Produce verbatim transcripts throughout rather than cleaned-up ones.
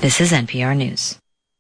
This is N P R News.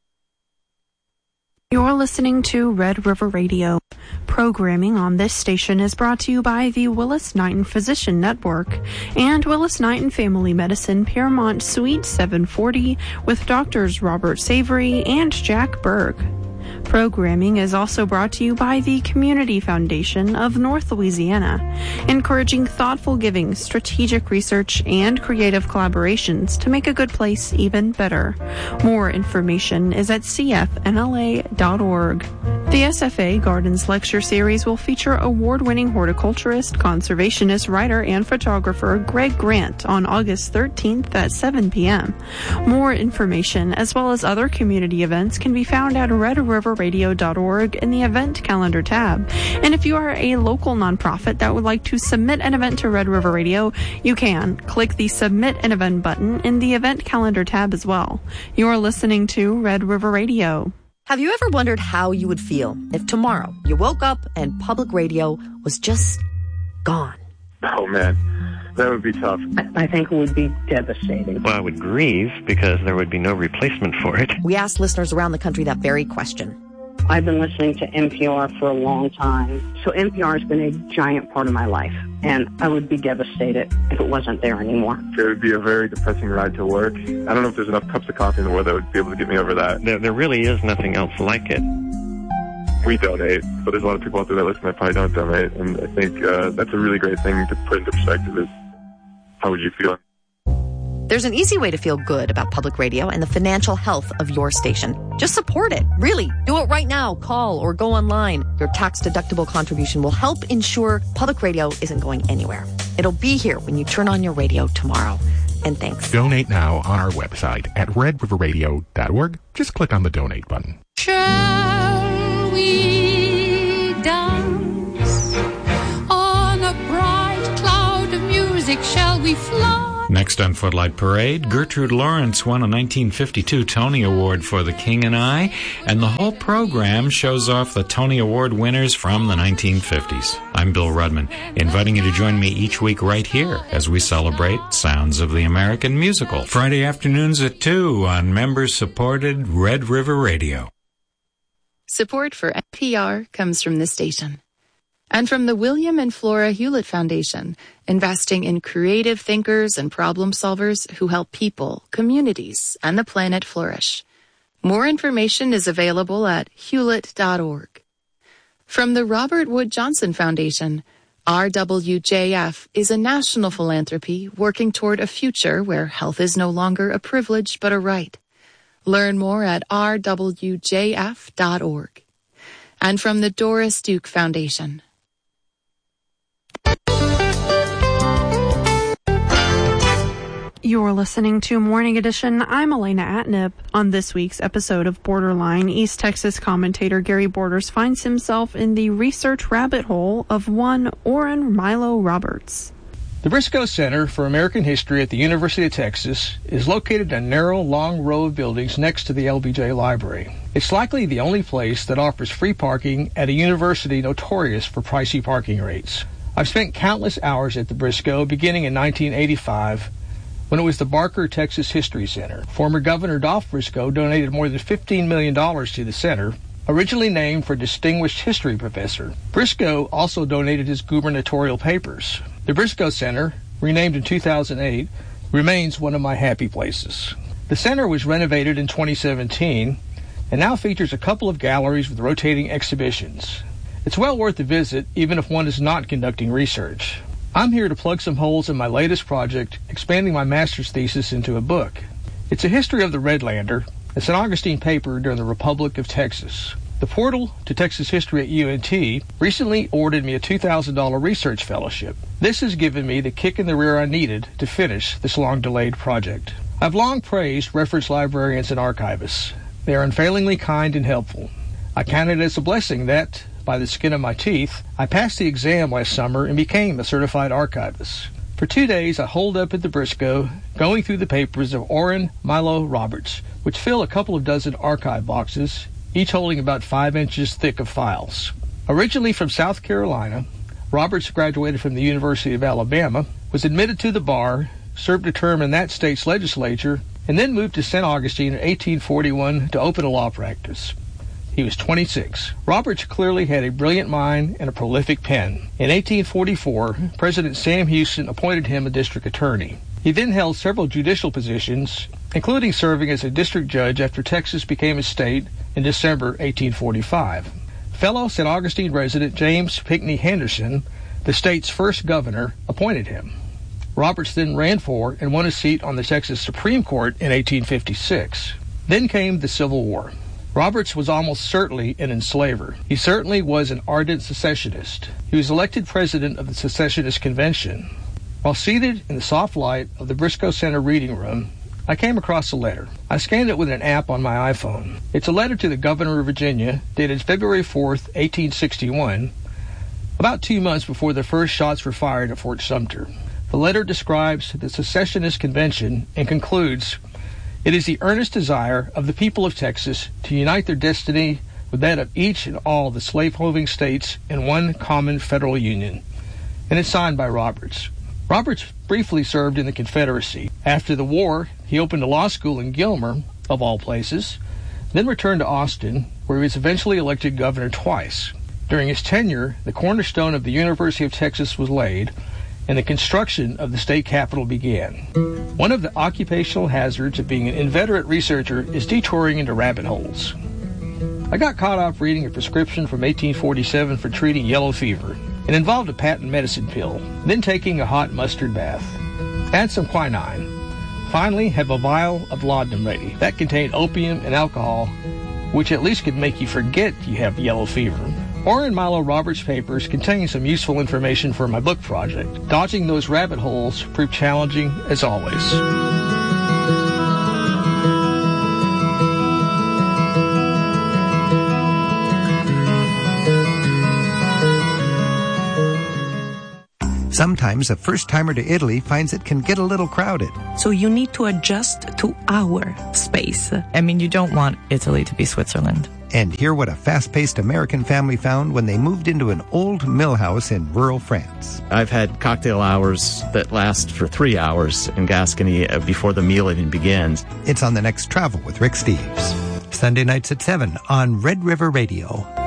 You're listening to Red River Radio. Programming on this station is brought to you by the Willis-Knighton Physician Network and Willis-Knighton Family Medicine Piermont Suite seven forty with Doctors Robert Savory and Jack Berg. Programming is also brought to you by the Community Foundation of North Louisiana, encouraging thoughtful giving, strategic research, and creative collaborations to make a good place even better. More information is at c f n l a dot org. The S F A Gardens Lecture Series will feature award-winning horticulturist, conservationist, writer, and photographer Greg Grant on August thirteenth at seven p.m. More information, as well as other community events, can be found at red river radio dot org in the Event Calendar tab. And if you are a local nonprofit that would like to submit an event to Red River Radio, you can. Click the Submit an Event button in the Event Calendar tab as well. You are listening to Red River Radio. Have you ever wondered how you would feel if tomorrow you woke up and public radio was just gone? Oh, man. That would be tough. I think it would be devastating. Well, I would grieve because there would be no replacement for it. We asked listeners around the country that very question. I've been listening to N P R for a long time, so N P R has been a giant part of my life, and I would be devastated if it wasn't there anymore. It would be a very depressing ride to work. I don't know if there's enough cups of coffee in the world that would be able to get me over that. There, there really is nothing else like it. We donate, but there's a lot of people out there that listen that probably don't donate, and I think uh, that's a really great thing to put into perspective is how would you feel? There's an easy way to feel good about public radio and the financial health of your station. Just support it. Really. Do it right now. Call or go online. Your tax-deductible contribution will help ensure public radio isn't going anywhere. It'll be here when you turn on your radio tomorrow. And thanks. Donate now on our website at red river radio dot org. Just click on the donate button. Shall we dance on a bright cloud of music? Shall we fly? Next on Footlight Parade, Gertrude Lawrence won a nineteen fifty-two Tony Award for The King and I, and the whole program shows off the Tony Award winners from the nineteen fifties. I'm Bill Rudman, inviting you to join me each week right here as we celebrate Sounds of the American Musical. Friday afternoons at two on member-supported Red River Radio. Support for N P R comes from this station. And from the William and Flora Hewlett Foundation, investing in creative thinkers and problem solvers who help people, communities, and the planet flourish. More information is available at hewlett dot org. From the Robert Wood Johnson Foundation, R W J F is a national philanthropy working toward a future where health is no longer a privilege but a right. Learn more at r w j f dot org. And from the Doris Duke Foundation, You're listening to Morning Edition. I'm Elena Atnip. On this week's episode of Borderline, East Texas commentator Gary Borders finds himself in the research rabbit hole of one Orrin Milo Roberts. The Briscoe Center for American History at the University of Texas is located in a narrow, long row of buildings next to the L B J Library. It's likely the only place that offers free parking at a university notorious for pricey parking rates. I've spent countless hours at the Briscoe, beginning in nineteen eighty-five, when it was the Barker Texas History Center. Former Governor Dolph Briscoe donated more than fifteen million dollars to the center, originally named for a distinguished history professor. Briscoe also donated his gubernatorial papers. The Briscoe Center, renamed in two thousand eight, remains one of my happy places. The center was renovated in twenty seventeen and now features a couple of galleries with rotating exhibitions. It's well worth a visit, even if one is not conducting research. I'm here to plug some holes in my latest project, expanding my master's thesis into a book. It's a history of the Redlander, a Saint Augustine paper during the Republic of Texas. The Portal to Texas History at U N T recently awarded me a two thousand dollars research fellowship. This has given me the kick in the rear I needed to finish this long-delayed project. I've long praised reference librarians and archivists. They are unfailingly kind and helpful. I count it as a blessing that, by the skin of my teeth, I passed the exam last summer and became a certified archivist. For two days, I holed up at the Briscoe, going through the papers of Orrin Milo Roberts, which fill a couple of dozen archive boxes, each holding about five inches thick of files. Originally from South Carolina, Roberts graduated from the University of Alabama, was admitted to the bar, served a term in that state's legislature, and then moved to Saint Augustine in eighteen forty-one to open a law practice. He was twenty-six. Roberts clearly had a brilliant mind and a prolific pen. In eighteen forty-four, President Sam Houston appointed him a district attorney. He then held several judicial positions, including serving as a district judge after Texas became a state in December eighteen forty-five. Fellow Saint Augustine resident James Pinckney Henderson, the state's first governor, appointed him. Roberts then ran for and won a seat on the Texas Supreme Court in eighteen fifty-six. Then came the Civil War. Roberts was almost certainly an enslaver. He certainly was an ardent secessionist. He was elected president of the Secessionist Convention. While seated in the soft light of the Briscoe Center reading room, I came across a letter. I scanned it with an app on my iPhone. It's a letter to the governor of Virginia, dated February fourth, eighteen sixty-one, about two months before the first shots were fired at Fort Sumter. The letter describes the Secessionist Convention and concludes, "It is the earnest desire of the people of Texas to unite their destiny with that of each and all the slaveholding states in one common federal union." And it's signed by Roberts. Roberts briefly served in the Confederacy. After the war, he opened a law school in Gilmer, of all places, then returned to Austin, where he was eventually elected governor twice. During his tenure, the cornerstone of the University of Texas was laid, and the construction of the state capitol began. One of the occupational hazards of being an inveterate researcher is detouring into rabbit holes. I got caught up reading a prescription from eighteen forty-seven for treating yellow fever. It involved a patent medicine pill, then taking a hot mustard bath. Add some quinine. Finally, have a vial of laudanum ready. That contained opium and alcohol, which at least could make you forget you have yellow fever. Orrin Milo Roberts' papers contain some useful information for my book project. Dodging those rabbit holes proved challenging as always. Sometimes a first-timer to Italy finds it can get a little crowded. So you need to adjust to our space. I mean, you don't want Italy to be Switzerland. And hear what a fast-paced American family found when they moved into an old mill house in rural France. I've had cocktail hours that last for three hours in Gascony before the meal even begins. It's on the next Travel with Rick Steves. Sunday nights at seven on Red River Radio.